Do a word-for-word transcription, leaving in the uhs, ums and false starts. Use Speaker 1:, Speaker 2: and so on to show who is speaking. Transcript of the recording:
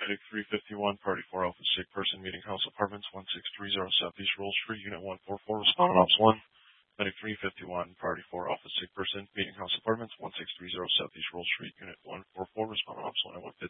Speaker 1: Medic three fifty-one, Party four Alpha, sick person, Meeting House Apartments, one six three zero Southeast Roll Street, Unit one four four, responding Ops one. Medic three fifty-one, Party four Alpha, sick person, Meeting House Apartments, one six three zero Southeast Roll Street, Unit one four four, responding Ops one.